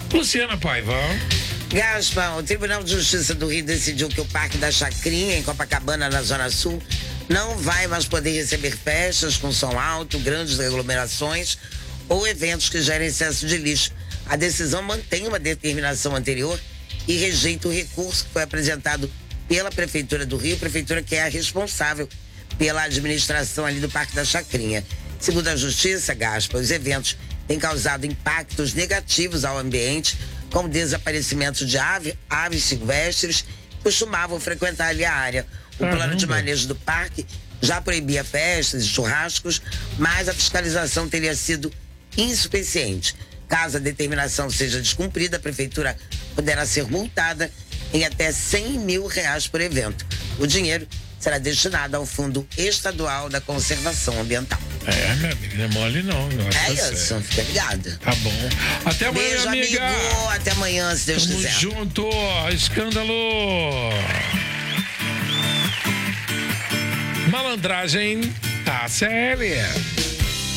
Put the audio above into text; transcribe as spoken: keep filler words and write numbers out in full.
Luciana Paiva. Gaspar, o Tribunal de Justiça do Rio decidiu que o Parque da Chacrinha, em Copacabana, na Zona Sul, não vai mais poder receber festas com som alto, grandes aglomerações ou eventos que gerem excesso de lixo. A decisão mantém uma determinação anterior e rejeita o recurso que foi apresentado pela Prefeitura do Rio, prefeitura que é a responsável pela administração ali do Parque da Chacrinha. Segundo a Justiça, Gaspar, os eventos têm causado impactos negativos ao ambiente, como desaparecimento de ave, aves silvestres que costumavam frequentar ali a área. O Caramba. plano de manejo do parque já proibia festas e churrascos, mas a fiscalização teria sido insuficiente. Caso a determinação seja descumprida, a prefeitura poderá ser multada em até cem mil reais por evento. O dinheiro será destinado ao Fundo Estadual da Conservação Ambiental. É, minha amiga, não é mole não. É isso, fica ligado. Tá bom. Até amanhã, Beijo, amiga. amigo. Até amanhã, se Deus Tamo quiser. junto. Escândalo. Malandragem tá séria.